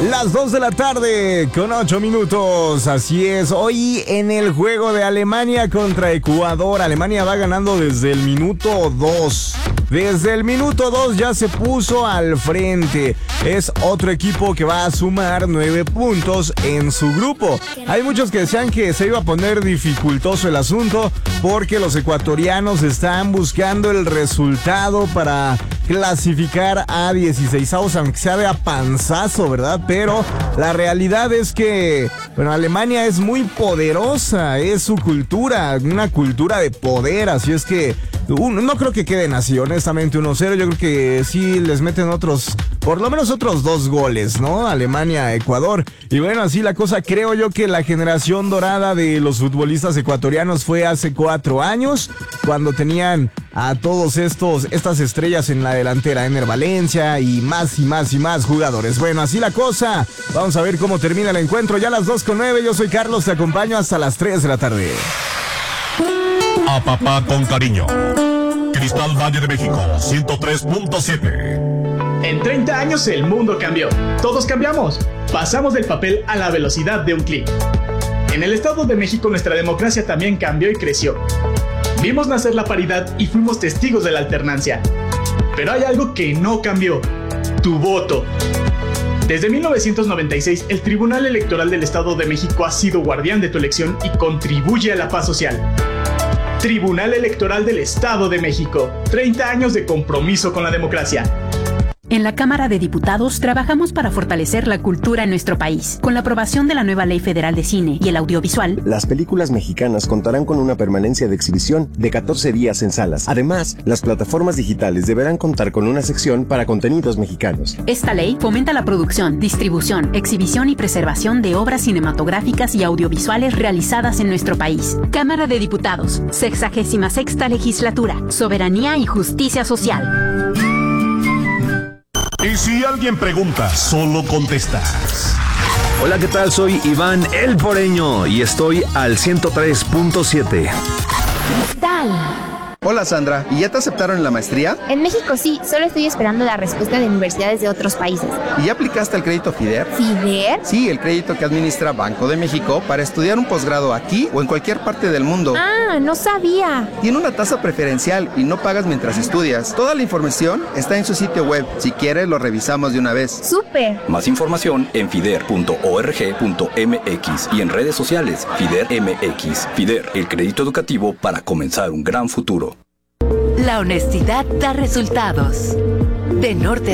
Las 2 de la tarde con 8 minutos, así es. Hoy en el juego de Alemania contra Ecuador, Alemania va ganando desde el minuto 2. Desde el minuto 2 ya se puso al frente. Es otro equipo que va a sumar 9 puntos en su grupo. Hay muchos que decían que se iba a poner dificultoso el asunto porque los ecuatorianos están buscando el resultado para clasificar a 16avos, aunque sea de a panzazo, ¿verdad? Pero la realidad es que, bueno, Alemania es muy poderosa, es su cultura, una cultura de poder, así es que no creo que queden así, honestamente 1-0, yo creo que sí les meten por lo menos otros 2 goles, ¿no? Alemania, Ecuador. Y bueno, así la cosa, creo yo que la generación dorada de los futbolistas ecuatorianos fue hace 4 años, cuando tenían a todos estas estrellas en la delantera, Ener Valencia y más jugadores. Bueno, así la cosa. Vamos a ver cómo termina el encuentro. Ya a las 2:09, yo soy Carlos, te acompaño hasta las 3 de la tarde. A papá con cariño. Cristal Valle de México, 103.7. En 30 años el mundo cambió. Todos cambiamos. Pasamos del papel a la velocidad de un clic. En el Estado de México nuestra democracia también cambió y creció. Vimos nacer la paridad y fuimos testigos de la alternancia. Pero hay algo que no cambió: tu voto. Desde 1996, el Tribunal Electoral del Estado de México ha sido guardián de tu elección y contribuye a la paz social. Tribunal Electoral del Estado de México. 30 años de compromiso con la democracia. En la Cámara de Diputados trabajamos para fortalecer la cultura en nuestro país. Con la aprobación de la nueva Ley Federal de Cine y el Audiovisual, las películas mexicanas contarán con una permanencia de exhibición de 14 días en salas. Además, las plataformas digitales deberán contar con una sección para contenidos mexicanos. Esta ley fomenta la producción, distribución, exhibición y preservación de obras cinematográficas y audiovisuales realizadas en nuestro país. Cámara de Diputados, 66ª Legislatura, Soberanía y Justicia Social. Y si alguien pregunta, solo contestas. Hola, ¿qué tal? Soy Iván El Poreño y estoy al 103.7. Cristal. Hola Sandra, ¿y ya te aceptaron en la maestría? En México sí, solo estoy esperando la respuesta de universidades de otros países. ¿Y ya aplicaste el crédito FIDER? ¿FIDER? Sí, el crédito que administra Banco de México para estudiar un posgrado aquí o en cualquier parte del mundo. Ah, no sabía. Tiene una tasa preferencial y no pagas mientras estudias. Toda la información está en su sitio web. Si quieres, lo revisamos de una vez. ¡Súper! Más información en fider.org.mx y en redes sociales FIDER MX. FIDER, el crédito educativo para comenzar un gran futuro. La honestidad da resultados. De norte